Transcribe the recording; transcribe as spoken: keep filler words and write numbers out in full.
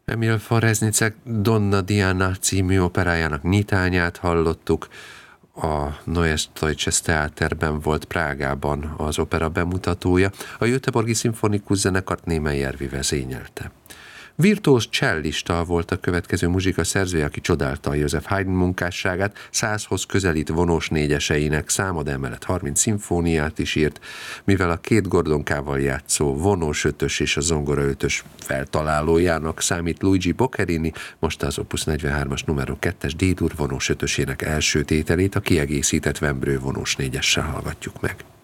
Emil Foreznicek Donna Diana című operájának nyitányát hallottuk. A Neues Deutsches Theaterben volt Prágában az opera bemutatója. A Göteborgi Szimfonikus Zenekart Németh Järvi vezényelte. Virtuóz csellista volt a következő muzsika szerzője, aki csodálta a Joseph Haydn munkásságát, százhoz közelít vonós négyeseinek száma, de emellett harminc szimfóniát is írt, mivel a két gordonkával játszó vonós ötös és a zongora ötös feltalálójának számít Luigi Boccherini, most az Opus negyvenhármas numero kettes D-dur vonós ötösének első tételét, a kiegészített Vembrő vonós négyessel hallgatjuk meg.